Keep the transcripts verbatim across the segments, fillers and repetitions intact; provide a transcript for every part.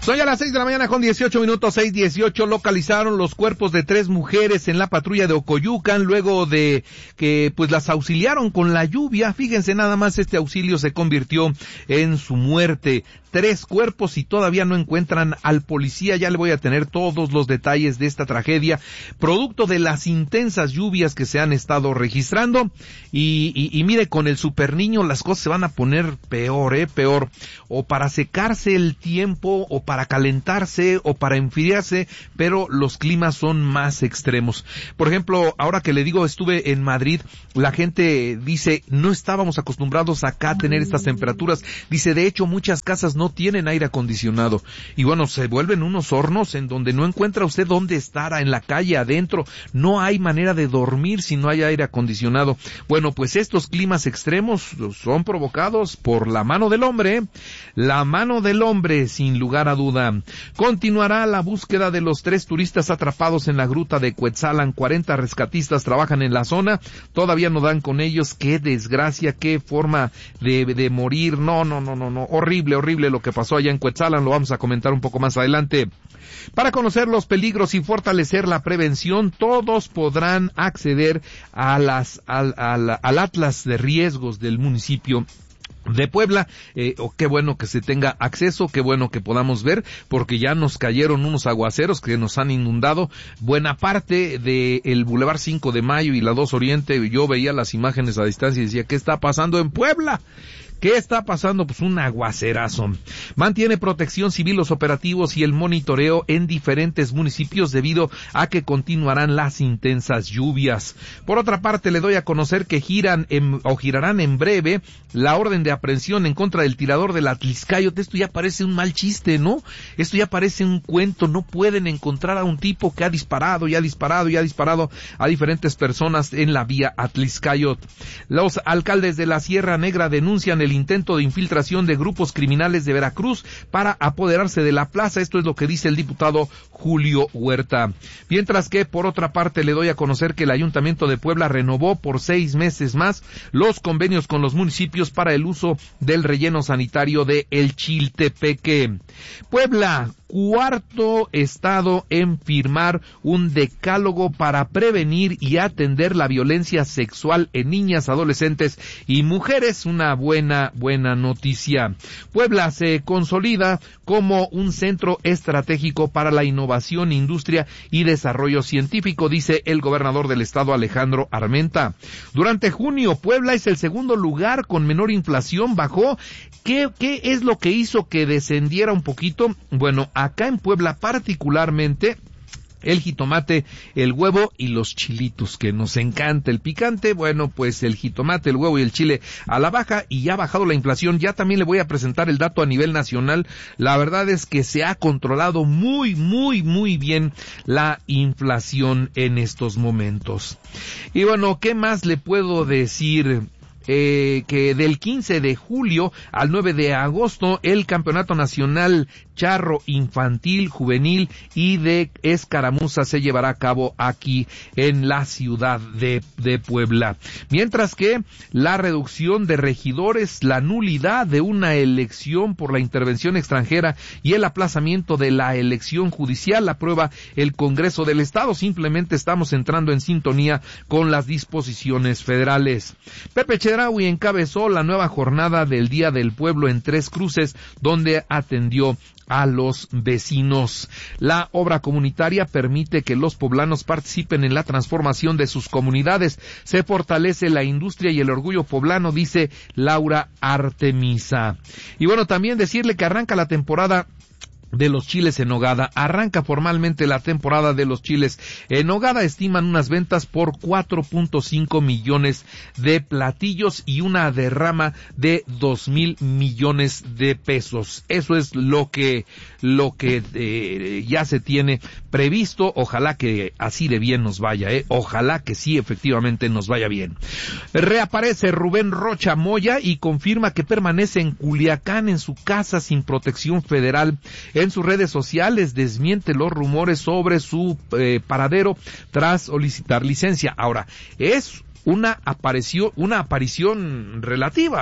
Son ya las seis de la mañana con dieciocho minutos, seis dieciocho, localizaron los cuerpos de tres mujeres en la patrulla de Ocoyucan luego de que pues las auxiliaron con la lluvia. Fíjense nada más, este auxilio se convirtió en su muerte. Tres cuerpos y todavía no encuentran al policía. Ya le voy a tener todos los detalles de esta tragedia, producto de las intensas lluvias que se han estado registrando. Y, y, y mire, con el super niño las cosas se van a poner peor, eh, peor. O para secarse el tiempo, o para calentarse, o para enfriarse, pero los climas son más extremos. Por ejemplo, ahora que le digo, estuve en Madrid, la gente dice, no estábamos acostumbrados acá a tener estas temperaturas. Dice, de hecho, muchas casas no tienen aire acondicionado. Y bueno, se vuelven unos hornos en donde no encuentra usted dónde estar, en la calle, adentro. No hay manera de dormir si no hay aire acondicionado. Bueno, pues estos climas extremos son provocados por la mano del hombre. La mano del hombre, sin lugar a duda. Continuará la búsqueda de los tres turistas atrapados en la gruta de Cuetzalan. cuarenta rescatistas trabajan en la zona. Todavía no dan con ellos. Qué desgracia, qué forma de, de morir. No, no, no, no, no. Horrible, horrible lo que pasó allá en Cuetzalan. Lo vamos a comentar un poco más adelante. Para conocer los peligros y fortalecer la prevención, todos podrán acceder a las, al, al, al atlas de riesgos del municipio de Puebla. Eh, oh, qué bueno que se tenga acceso, qué bueno que podamos ver, porque ya nos cayeron unos aguaceros que nos han inundado buena parte de el Boulevard cinco de Mayo y la dos Oriente. Yo veía las imágenes a distancia y decía, ¿qué está pasando en Puebla? ¿Qué está pasando? Pues un aguacerazo. Mantiene Protección Civil los operativos y el monitoreo en diferentes municipios debido a que continuarán las intensas lluvias. Por otra parte, le doy a conocer que giran en, o girarán en breve la orden de aprehensión en contra del tirador del Atliscáyotl. Esto ya parece un mal chiste, ¿no? Esto ya parece un cuento. No pueden encontrar a un tipo que ha disparado y ha disparado y ha disparado a diferentes personas en la vía Atliscáyotl. Los alcaldes de la Sierra Negra denuncian el el intento de infiltración de grupos criminales de Veracruz para apoderarse de la plaza. Esto es lo que dice el diputado Julio Huerta. Mientras que, por otra parte, le doy a conocer que el Ayuntamiento de Puebla renovó por seis meses más los convenios con los municipios para el uso del relleno sanitario de El Chiltepeque. Puebla, cuarto estado en firmar un decálogo para prevenir y atender la violencia sexual en niñas, adolescentes y mujeres. Una buena, buena noticia. Puebla se consolida como un centro estratégico para la innovación, industria y desarrollo científico, dice el gobernador del estado, Alejandro Armenta. Durante junio, Puebla es el segundo lugar con menor inflación, bajó. ¿Qué, qué es lo que hizo que descendiera un poquito? Bueno, acá en Puebla particularmente, el jitomate, el huevo y los chilitos, que nos encanta el picante. Bueno, pues el jitomate, el huevo y el chile a la baja, y ya ha bajado la inflación. Ya también le voy a presentar el dato a nivel nacional. La verdad es que se ha controlado muy, muy, muy bien la inflación en estos momentos. Y bueno, ¿qué más le puedo decir? Eh, que del quince de julio al nueve de agosto el Campeonato Nacional Charro Infantil, Juvenil y de Escaramuza se llevará a cabo aquí en la ciudad de, de Puebla. Mientras que la reducción de regidores, la nulidad de una elección por la intervención extranjera y el aplazamiento de la elección judicial la aprueba el Congreso del Estado. Simplemente estamos entrando en sintonía con las disposiciones federales. Pepe Chedraui encabezó la nueva jornada del Día del Pueblo en Tres Cruces, donde atendió a los vecinos. La obra comunitaria permite que los poblanos participen en la transformación de sus comunidades. Se fortalece la industria y el orgullo poblano, dice Laura Artemisa. Y bueno, también decirle que arranca la temporada de los chiles en nogada. Arranca formalmente la temporada de los chiles en nogada. Estiman unas ventas por cuatro punto cinco millones de platillos y una derrama de dos mil millones de pesos. Eso es lo que lo que eh, ya se tiene previsto. Ojalá que así de bien nos vaya, eh. Ojalá que sí, efectivamente nos vaya bien. Reaparece Rubén Rocha Moya y confirma que permanece en Culiacán en su casa sin protección federal. En sus redes sociales desmiente los rumores sobre su eh, paradero tras solicitar licencia. Ahora, es una aparición, una aparición relativa.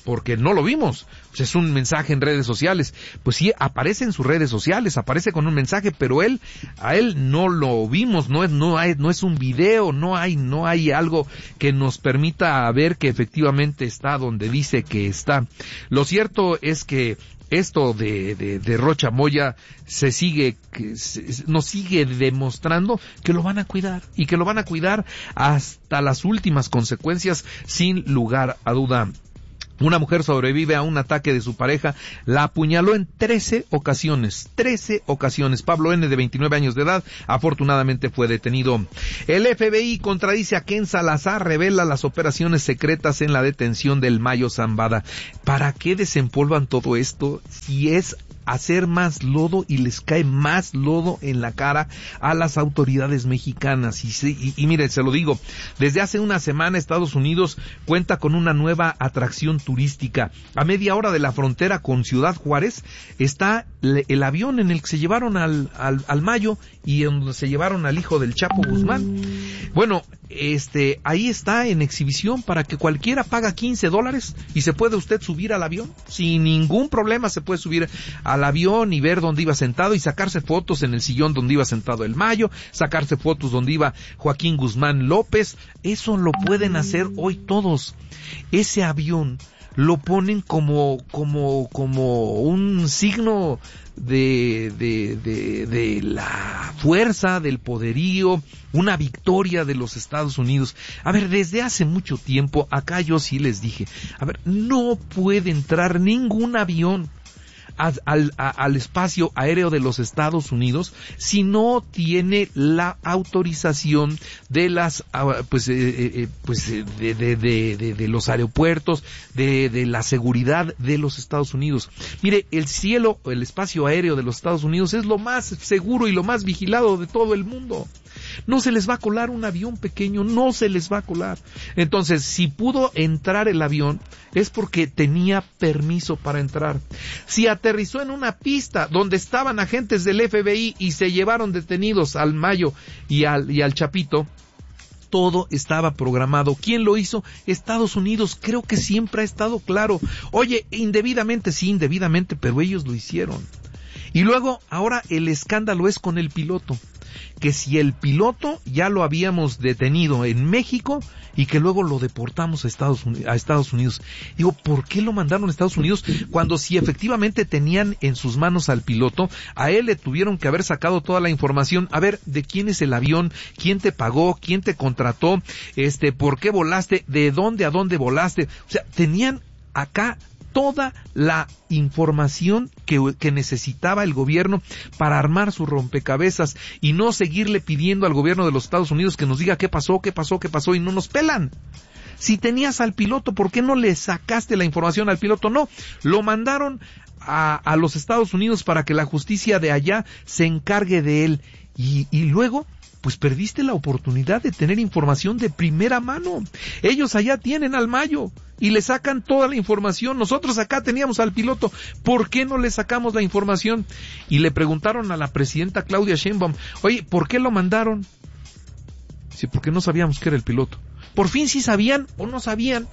porque no lo vimos. Pues es un mensaje en redes sociales. Pues sí, aparece en sus redes sociales, aparece con un mensaje, pero él, a él no lo vimos, no es, no hay, no es un video, no hay, no hay algo que nos permita ver que efectivamente está donde dice que está. Lo cierto es que esto de, de, de Rocha Moya se sigue, que se, nos sigue demostrando que lo van a cuidar y que lo van a cuidar hasta las últimas consecuencias, sin lugar a duda. Una mujer sobrevive a un ataque de su pareja, la apuñaló en trece ocasiones, trece ocasiones. Pablo N., de veintinueve años de edad, afortunadamente fue detenido. El F B I contradice a Ken Salazar, revela las operaciones secretas en la detención del Mayo Zambada. ¿Para qué desempolvan todo esto si es hacer más lodo y les cae más lodo en la cara a las autoridades mexicanas? Y, se, y, y mire, se lo digo, desde hace una semana Estados Unidos cuenta con una nueva atracción turística. A media hora de la frontera con Ciudad Juárez está le, el avión en el que se llevaron al, al, al Mayo y en donde se llevaron al hijo del Chapo Guzmán. Bueno, este, ahí está en exhibición para que cualquiera paga quince dólares y se puede usted subir al avión. Sin ningún problema se puede subir al avión y ver dónde iba sentado y sacarse fotos en el sillón donde iba sentado el Mayo, sacarse fotos donde iba Joaquín Guzmán López. Eso lo pueden hacer hoy todos. Ese avión lo ponen como, como, como un signo de, de, de, de la fuerza, del poderío, una victoria de los Estados Unidos. A ver, desde hace mucho tiempo, acá yo sí les dije, a ver, no puede entrar ningún avión Al, al, al espacio aéreo de los Estados Unidos si no tiene la autorización de las pues eh, eh, pues de, de, de, de, de los aeropuertos, de, de la seguridad de los Estados Unidos. Mire, el cielo, el espacio aéreo de los Estados Unidos es lo más seguro y lo más vigilado de todo el mundo. No se les va a colar un avión pequeño, no se les va a colar. Entonces, si pudo entrar el avión, es porque tenía permiso para entrar. Si aterrizó en una pista donde estaban agentes del F B I y se llevaron detenidos al Mayo y al, y al Chapito, todo estaba programado. ¿Quién lo hizo? Estados Unidos. Creo que siempre ha estado claro. Oye, indebidamente, sí, indebidamente, pero ellos lo hicieron. Y luego, ahora el escándalo es con el piloto. Que si el piloto ya lo habíamos detenido en México y que luego lo deportamos a Estados Unidos, a Estados Unidos. Digo, ¿por qué lo mandaron a Estados Unidos cuando si efectivamente tenían en sus manos al piloto, a él le tuvieron que haber sacado toda la información? A ver, ¿de quién es el avión? ¿Quién te pagó? ¿Quién te contrató? Este, ¿por qué volaste? ¿De dónde a dónde volaste? O sea, tenían acá toda la información que, que necesitaba el gobierno para armar su rompecabezas y no seguirle pidiendo al gobierno de los Estados Unidos que nos diga qué pasó, qué pasó, qué pasó y no nos pelan. Si tenías al piloto, ¿por qué no le sacaste la información al piloto? No, lo mandaron a, a los Estados Unidos para que la justicia de allá se encargue de él y, y luego pues perdiste la oportunidad de tener información de primera mano. Ellos allá tienen al Mayo y le sacan toda la información. Nosotros acá teníamos al piloto. ¿Por qué no le sacamos la información? Y le preguntaron a la presidenta Claudia Sheinbaum, oye, ¿por qué lo mandaron? Sí, porque no sabíamos que era el piloto. ¿Por fin sí sabían o no sabían?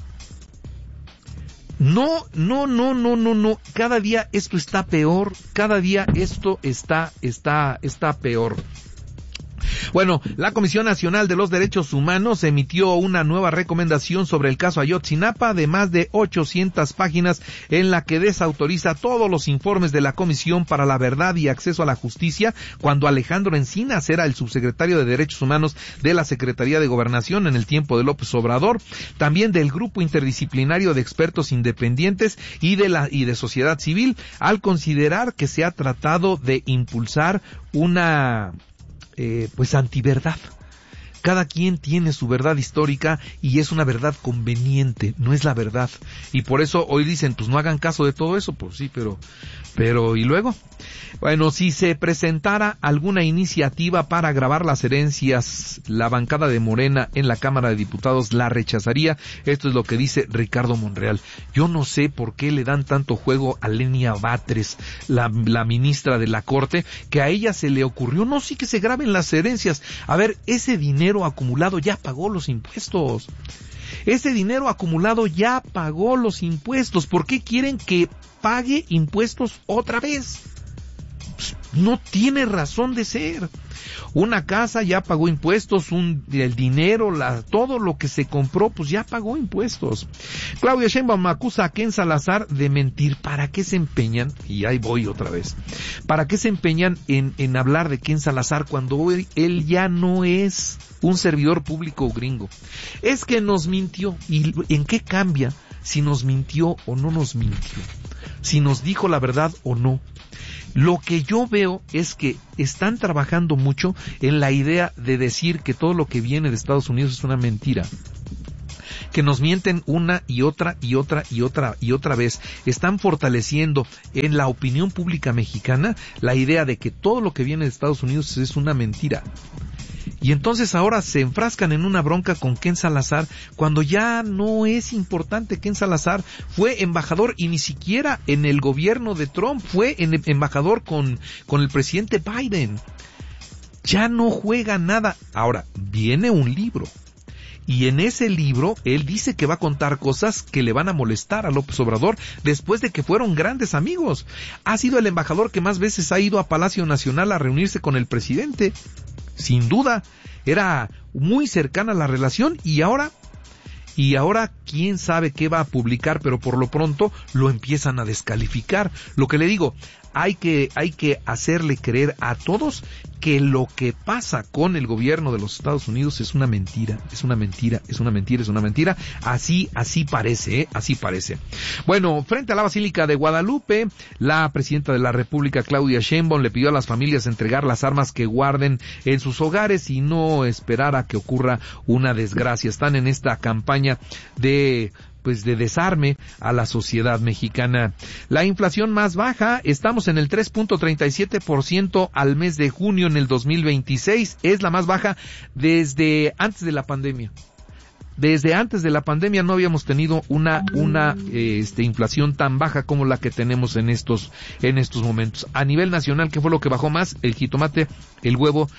No, no, no, no, no, no. Cada día esto está peor. Cada día esto está, está, está peor. Bueno, la Comisión Nacional de los Derechos Humanos emitió una nueva recomendación sobre el caso Ayotzinapa de más de ochocientas páginas en la que desautoriza todos los informes de la Comisión para la Verdad y Acceso a la Justicia cuando Alejandro Encinas era el subsecretario de Derechos Humanos de la Secretaría de Gobernación en el tiempo de López Obrador, también del Grupo Interdisciplinario de Expertos Independientes y de la y de sociedad civil, al considerar que se ha tratado de impulsar una Eh, pues antiverdad. Cada quien tiene su verdad histórica y es una verdad conveniente, no es la verdad. Y por eso hoy dicen, pues no hagan caso de todo eso, pues sí, pero, pero, ¿y luego? Bueno, si se presentara alguna iniciativa para grabar las herencias, la bancada de Morena en la Cámara de Diputados la rechazaría. Esto es lo que dice Ricardo Monreal. Yo no sé por qué le dan tanto juego a Lenia Batres, la, la ministra de la Corte, que a ella se le ocurrió, no, sí que se graben las herencias. A ver, ese dinero acumulado ya pagó los impuestos. Ese dinero acumulado ya pagó los impuestos. ¿Por qué quieren que pague impuestos otra vez? Pues no tiene razón de ser. Una casa ya pagó impuestos, un, el dinero, la, todo lo que se compró, pues ya pagó impuestos. Claudia Sheinbaum acusa a Ken Salazar de mentir. ¿Para qué se empeñan? Y ahí voy otra vez. ¿Para qué se empeñan en, en hablar de Ken Salazar cuando él, él ya no es un servidor público gringo? Es que nos mintió. ¿Y en qué cambia si nos mintió o no nos mintió? Si nos dijo la verdad o no. Lo que yo veo es que están trabajando mucho en la idea de decir que todo lo que viene de Estados Unidos es una mentira. Que nos mienten una y otra y otra y otra y otra vez. Están fortaleciendo en la opinión pública mexicana la idea de que todo lo que viene de Estados Unidos es una mentira. Y entonces ahora se enfrascan en una bronca con Ken Salazar cuando ya no es importante. Ken Salazar fue embajador y ni siquiera en el gobierno de Trump, fue en, embajador con, con el presidente Biden. Ya no juega nada. Ahora, viene un libro. Y en ese libro, él dice que va a contar cosas que le van a molestar a López Obrador después de que fueron grandes amigos. Ha sido el embajador que más veces ha ido a Palacio Nacional a reunirse con el presidente. Sin duda, era muy cercana la relación y ahora, y ahora quién sabe qué va a publicar, pero por lo pronto lo empiezan a descalificar. Lo que le digo, hay que, hay que hacerle creer a todos que lo que pasa con el gobierno de los Estados Unidos es una mentira, es una mentira, es una mentira, es una mentira. Así, así parece, ¿eh? Así parece. Bueno, frente a la Basílica de Guadalupe, la presidenta de la República, Claudia Sheinbaum, le pidió a las familias entregar las armas que guarden en sus hogares y no esperar a que ocurra una desgracia. Están en esta campaña de pues de desarme a la sociedad mexicana. La inflación más baja, estamos en el tres punto treinta y siete por ciento al mes de junio en el dos mil veintiséis, es la más baja desde antes de la pandemia. Desde antes de la pandemia no habíamos tenido una una eh, este inflación tan baja como la que tenemos en estos en estos momentos. A nivel nacional, ¿qué fue lo que bajó más? El jitomate, el huevo,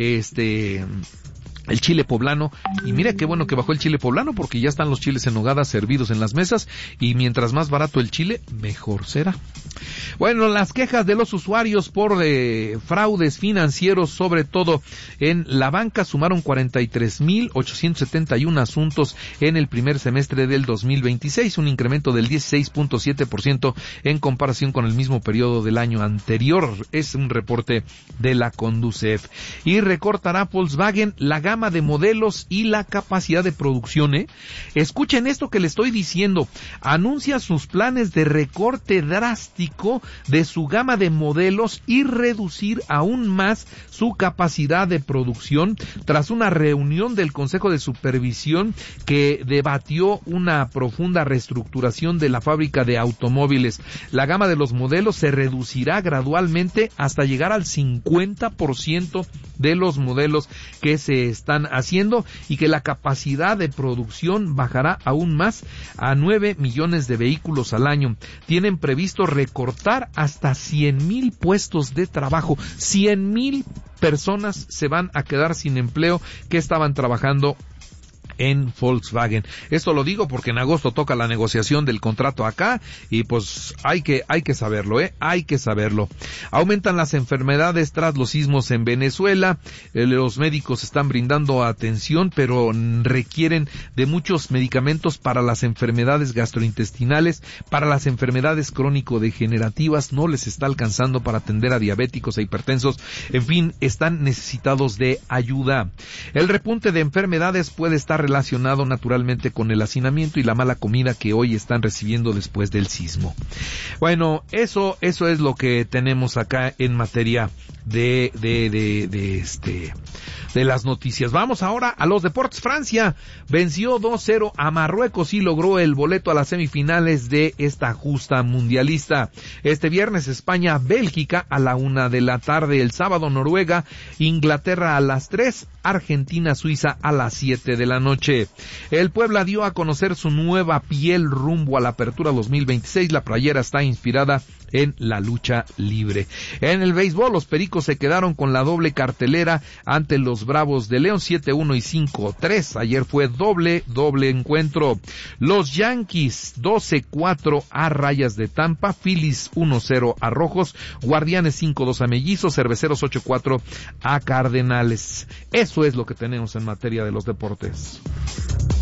este el chile poblano, y mira qué bueno que bajó el chile poblano porque ya están los chiles en nogada servidos en las mesas y mientras más barato el chile, mejor será. Bueno, las quejas de los usuarios por eh, fraudes financieros, sobre todo en la banca, sumaron cuarenta y tres mil ochocientos setenta y uno asuntos en el primer semestre del dos mil veintiséis, un incremento del dieciséis punto siete por ciento en comparación con el mismo periodo del año anterior. Es un reporte de la Conducef. Y recortará Volkswagen la gama de modelos y la capacidad de producción, ¿eh? Escuchen esto que le estoy diciendo. Anuncia sus planes de recorte drástico de su gama de modelos y reducir aún más su capacidad de producción tras una reunión del Consejo de Supervisión que debatió una profunda reestructuración de la fábrica de automóviles. La gama de los modelos se reducirá gradualmente hasta llegar al cincuenta por ciento de los modelos que se están haciendo y que la capacidad de producción bajará aún más a nueve millones de vehículos al año. Tienen previsto recortar hasta cien mil puestos de trabajo. cien mil personas se van a quedar sin empleo que estaban trabajando en Volkswagen. Esto lo digo porque en agosto toca la negociación del contrato acá y pues hay que hay que saberlo, eh, hay que saberlo. Aumentan las enfermedades tras los sismos en Venezuela. Eh, los médicos están brindando atención, pero requieren de muchos medicamentos para las enfermedades gastrointestinales, para las enfermedades crónico-degenerativas, no les está alcanzando para atender a diabéticos e hipertensos. En fin, están necesitados de ayuda. El repunte de enfermedades puede estar relacionado naturalmente con el hacinamiento y la mala comida que hoy están recibiendo después del sismo. Bueno, eso eso es lo que tenemos acá en materia de de de, de este de las noticias. Vamos ahora a los deportes. Francia venció dos cero a Marruecos y logró el boleto a las semifinales de esta justa mundialista. Este viernes España Bélgica a la una de la tarde, el sábado Noruega Inglaterra a las tres Argentina-Suiza a las siete de la noche. El Puebla dio a conocer su nueva piel rumbo a la Apertura dos mil veintiséis. La playera está inspirada en la lucha libre. En el béisbol, los Pericos se quedaron con la doble cartelera ante los Bravos de León, siete uno y cinco tres. Ayer fue doble, doble encuentro. Los Yankees, doce cuatro a Rayas de Tampa, Phillies uno cero a Rojos, Guardianes cinco dos a Mellizos, Cerveceros ocho cuatro a Cardenales. Eso es lo que tenemos en materia de los deportes.